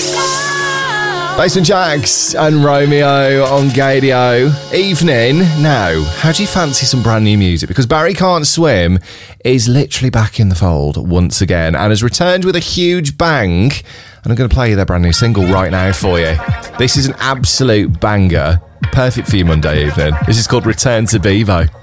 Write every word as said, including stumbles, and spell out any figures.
Basement Jaxx and Romeo on Gadio. Evening. Now, how do you fancy some brand new music? Because Barry Can't Swim is literally back in the fold once again and has returned with a huge bang. And I'm going to play you their brand new single right now for you. This is an absolute banger. Perfect for your Monday evening. This is called Return to Bevo.